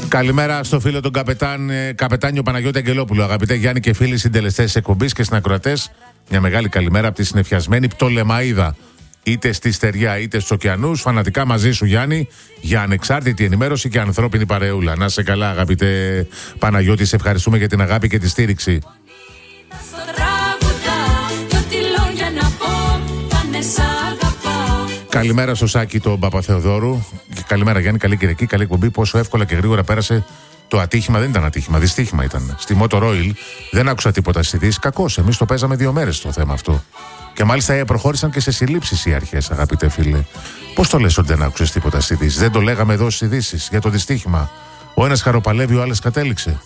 Καλημέρα στο φίλο τον καπετάνιο Παναγιώτη Αγγελόπουλο. Αγαπητέ Γιάννη και φίλοι συντελεστές της εκπομπής και συνακροατές, μια μεγάλη καλημέρα από τη συνεφιασμένη Πτολεμαΐδα. Είτε στη στεριά είτε στους ωκεανούς, φανατικά μαζί σου Γιάννη, για ανεξάρτητη ενημέρωση και ανθρώπινη παρεούλα. Να σε καλά, αγαπητέ Παναγιώτη, σε ευχαριστούμε για την αγάπη και τη στήριξη. Καλημέρα στο Σάκη τον Παπαθεοδόρου. Καλημέρα Γιάννη, καλή Κυριακή, καλή εκπομπή. Πόσο εύκολα και γρήγορα πέρασε το ατύχημα. Δεν ήταν ατύχημα, δυστύχημα ήταν. Στη Motor Oil δεν άκουσα τίποτα στις ειδήσεις. Κακώς, εμείς το παίζαμε 2 μέρες το θέμα αυτό. Και μάλιστα προχώρησαν και σε συλλήψεις οι αρχές, αγαπητέ φίλε. Πώς το λες ότι δεν άκουσες τίποτα στις ειδήσεις? Δεν το λέγαμε εδώ στις ειδήσεις για το δυστύχημα? Ο ένας χαροπαλεύει, ο άλλος κατέληξε.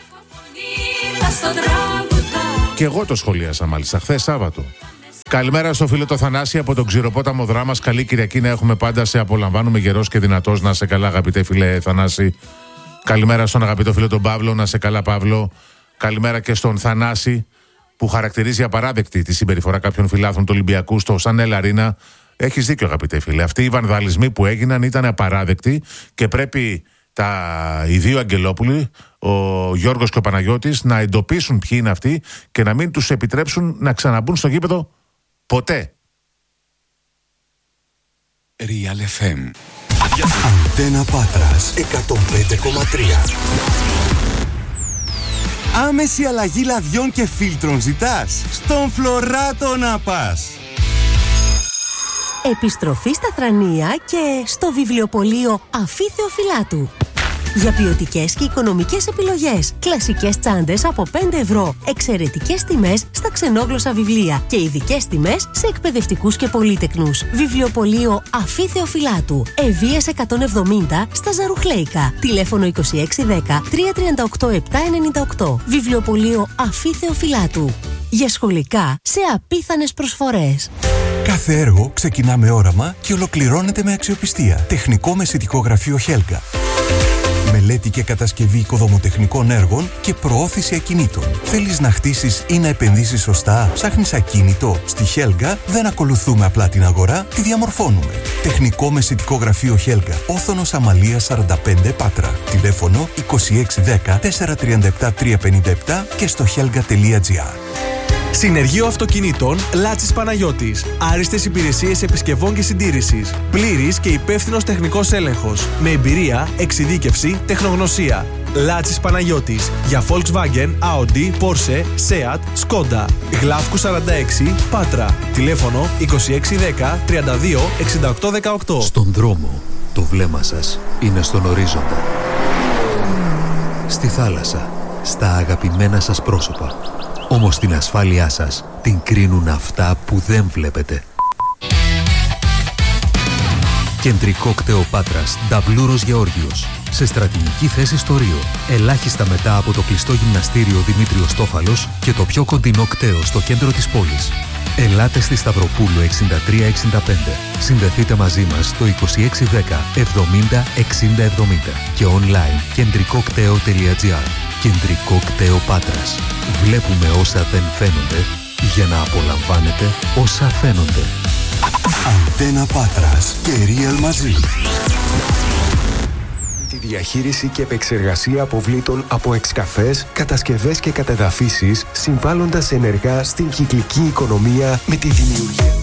Και εγώ το σχολίασα μάλιστα χθες Σάββατο. Καλημέρα στο φίλο το Θανάση από τον Ξηροπόταμο Δράμας. Καλή Κυριακή να έχουμε πάντα. Σε απολαμβάνουμε γερός και δυνατός. Να σε καλά, αγαπητέ φίλε Θανάση. Καλημέρα στον αγαπητό φίλο τον Παύλο. Να σε καλά, Παύλο. Καλημέρα και στον Θανάση που χαρακτηρίζει απαράδεκτη τη συμπεριφορά κάποιων φιλάθλων του Ολυμπιακού στο Σανέλ Αρίνα. Έχεις δίκιο, αγαπητέ φίλε. Αυτοί οι βανδαλισμοί που έγιναν ήταν απαράδεκτοι και πρέπει οι δύο Αγγελόπουλοι, ο Γιώργος και ο Παναγιώτης, να εντοπίσουν ποιοι είναι αυτοί και να μην τους επιτρέψουν να ξαναμπούν στο γήπεδο ποτέ. Real FM. Αντένα Πάτρας 105,3. Άμεση αλλαγή λαδιών και φίλτρων ζητάς? Στον Φλωράτο να πας. Επιστροφή στα Θρανία και στο βιβλιοπωλείο Αφή Θεοφυλάτου. Για ποιοτικές και οικονομικές επιλογές. Κλασικές τσάντες από 5 ευρώ. Εξαιρετικές τιμές στα ξενόγλωσσα βιβλία. Και ειδικές τιμές σε εκπαιδευτικούς και πολύτεκνους. Βιβλιοπωλείο Αφή Θεοφυλάτου. Ευβοίας 170 στα Ζαρουχλέικα. Τηλέφωνο 2610 338 798. Βιβλιοπωλείο Αφή Θεοφυλάτου. Για σχολικά σε απίθανες προσφορές. Κάθε έργο ξεκινά με όραμα και ολοκληρώνεται με αξιοπιστία. Τεχνικό μεσητικό γραφείο Χέλγα. Μελέτη και κατασκευή οικοδομοτεχνικών έργων και προώθηση ακινήτων. Θέλεις να χτίσεις ή να επενδύσεις σωστά? Ψάχνεις ακίνητο? Στη Χέλγα δεν ακολουθούμε απλά την αγορά, τη διαμορφώνουμε. Τεχνικό μεσητικό γραφείο Χέλγα. Όθωνος Αμαλίας 45 Πάτρα. Τηλέφωνο 2610 437 357 και στο helga.gr. Συνεργείο Αυτοκινήτων Λάτσης Παναγιώτης. Άριστες υπηρεσίες επισκευών και συντήρησης. Πλήρης και υπεύθυνος τεχνικός έλεγχος. Με εμπειρία, εξειδίκευση, τεχνογνωσία. Λάτσης Παναγιώτης. Για Volkswagen, Audi, Porsche, Seat, Skoda. Γλάφκου 46, Πάτρα. Τηλέφωνο 2610 32 68 18. Στον δρόμο, το βλέμμα σας είναι στον ορίζοντα. Στη θάλασσα, στα αγαπημένα σας πρόσωπα. Όμως την ασφάλειά σας την κρίνουν αυτά που δεν βλέπετε. Κεντρικό κτέο Πάτρας, Νταβλούρος Γεώργιος. Σε στρατηγική θέση στο Ρίο. Ελάχιστα μετά από το κλειστό γυμναστήριο Δημήτριος Τόφαλος και το πιο κοντινό κτέο στο κέντρο της πόλης. Ελάτε στη Σταυροπούλου 6365. Συνδεθείτε μαζί μας στο 2610 70 60 70 και online κεντρικοκτέο.gr. Κεντρικό κτέο Πάτρας. Βλέπουμε όσα δεν φαίνονται για να απολαμβάνετε όσα φαίνονται. Αντένα Πάτρας και Real μαζί. Τη διαχείριση και επεξεργασία αποβλήτων από εξκαφές, κατασκευές και κατεδαφίσεις, συμβάλλοντας ενεργά στην κυκλική οικονομία με τη δημιουργία